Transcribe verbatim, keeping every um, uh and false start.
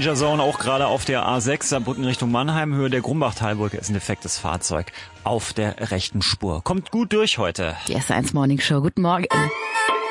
Danger Zone, auch gerade auf der A sechs, Saarbrücken Richtung Mannheim, Höhe der Grumbachtalbrücke ist ein defektes Fahrzeug auf der rechten Spur. Kommt gut durch heute. Die S eins Morning Show, guten Morgen.